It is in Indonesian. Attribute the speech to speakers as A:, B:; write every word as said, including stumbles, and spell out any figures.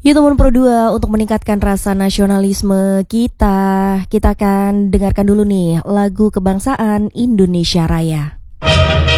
A: Yuk teman Pro dua, untuk meningkatkan rasa nasionalisme kita, kita akan dengarkan dulu nih lagu kebangsaan Indonesia Raya.